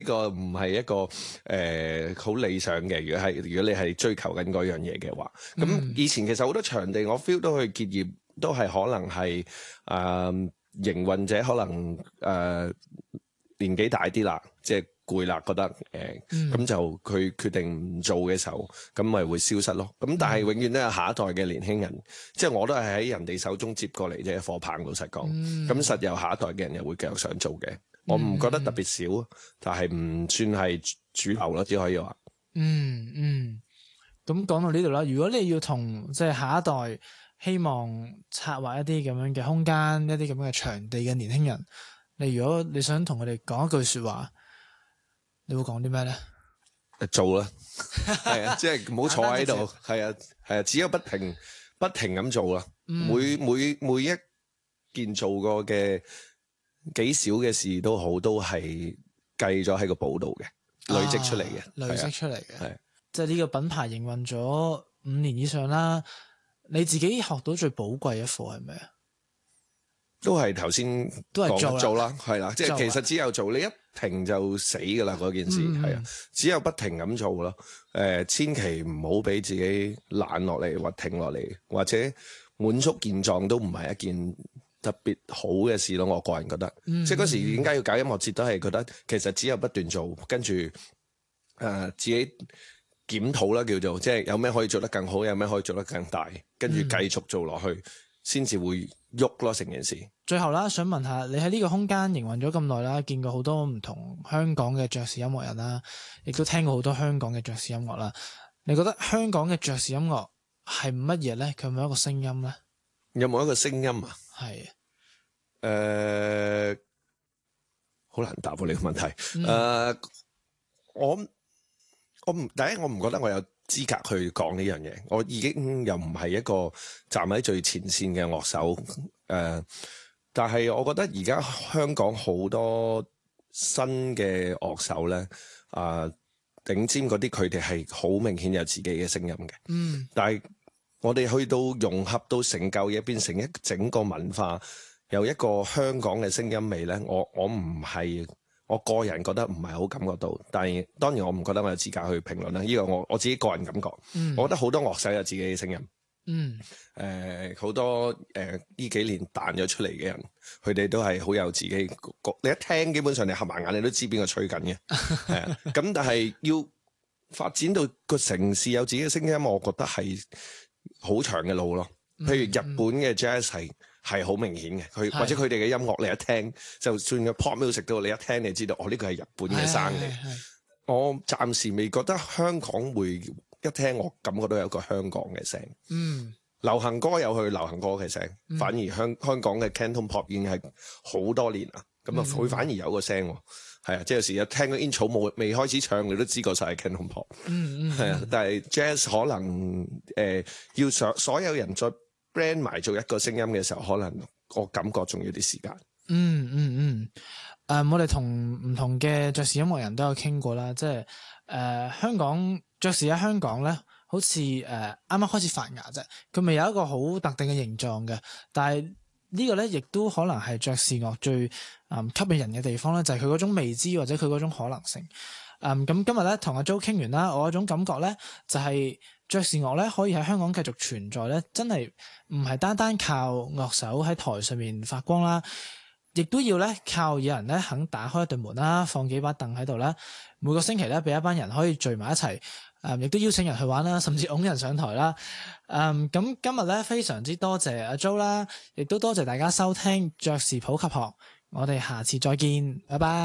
個唔係一個好理想嘅。如果你係追求緊嗰樣嘢嘅話，咁以前其實好多場地我 feel 到佢結業都係可能係營運者可能年紀大啲啦，即係攰啦，覺得咁就佢決定唔做嘅時候，咁咪會消失咯。咁但係永遠都有下一代嘅年輕人，即係我都係喺人哋手中接過嚟啫，火棒老實講。咁實有下一代嘅人又會繼續想做嘅。我唔覺得特別少，但係唔算係主流咯，只可以話。 咁講到呢度啦，如果你要同即係下一代希望策劃一啲咁樣嘅空間、一啲咁樣嘅場地嘅年輕人，如果你想同佢哋講一句說話，你會講啲咩咧？ 做啦，係啊，即係唔好坐喺度，係啊，只有不停咁做啦。每一件做過嘅幾少嘅事都好，都係計咗喺個簿度嘅，累積出嚟嘅， 累積出嚟嘅， 係即係呢個品牌營運咗5年以上啦。你自己學到最寶貴嘅一課係咩啊？ 都係頭先講做啦，係啦，即係其實只有做，你一停就死噶啦嗰件事，係啊，只有不停咁做咯。千祈唔好俾自己懶落嚟或停落嚟，或者滿足現狀都唔係一件特別好嘅事咯。我個人覺得，即係嗰時點解要搞音樂節，都係覺得其實只有不斷做，跟住自己檢討啦，叫做即係有咩可以做得更好，有咩可以做得更大，跟住繼續做落去，先至會喐咯成件事。 最後啦，想問下你喺呢個空間營運咗咁耐啦，見過好多唔同香港嘅爵士音樂人啦，亦都聽過好多香港嘅爵士音樂啦。你覺得香港嘅爵士音樂係乜嘢咧？佢有冇一個聲音咧？ 有冇一個聲音啊？ 係好難答你個問題。我唔第一，我唔覺得我有資格去講呢樣嘢。我已經又唔係一個站喺最前線嘅樂手。但係我覺得而家香港好多新嘅樂手咧，頂尖嗰啲佢哋係好明顯有自己嘅聲音嘅。但係我哋去到融合到成嚿嘢，變成一整個文化，有一個香港嘅聲音味咧。我唔係，我個人覺得唔係好感覺到。但係當然我唔覺得我有資格去評論啦。呢個我自己個人感覺。我覺得好多樂手有自己嘅聲音。好多呢幾年彈咗出嚟嘅人，佢哋都係好有自己。你一聽，基本上你合埋眼，你都知邊個吹緊嘅。咁但係要發展到個城市有自己嘅聲音，我覺得係好長嘅路咯。譬如日本嘅 jazz 係好明顯嘅，或者佢哋嘅音樂你一聽，就算個 pop music 都你一聽你知道，呢個係日本嘅生嚟。我暫時未覺得香港會。一聽我感覺到有個香港嘅聲，流行歌有佢流行歌嘅聲，反而香港嘅 Canton Pop 已經係好多年啦，咁啊佢反而有個聲，係啊，即係有時一聽個 intro 未開始唱，你都知個晒係 Canton Pop，係啊，但係 Jazz 可能要所有人再 brand 埋做一個聲音嘅時候，可能我感覺仲要啲時間。 我哋同唔同嘅爵士音樂人都有傾過啦，即係香港爵士喺香港咧，好似啱啱開始發芽啫，佢未有一個好特定嘅形狀嘅。但係呢個咧，亦都可能係爵士樂最吸引人嘅地方咧，就係佢嗰種未知或者佢嗰種可能性。咁今日咧同阿 Jo 傾完啦，我有種感覺咧，就係爵士樂咧可以喺香港繼續存在咧，真係唔係單單靠樂手喺台上面發光啦。亦都要咧靠有人咧肯打開一對門啦，放幾把凳喺度啦，每個星期咧俾一班人可以聚埋一齊，亦都邀請人去玩啦，甚至拱人上台啦。咁今日咧非常之多謝阿 Jo 啦，亦都多謝大家收聽爵士普及學，我哋下次再見，拜拜。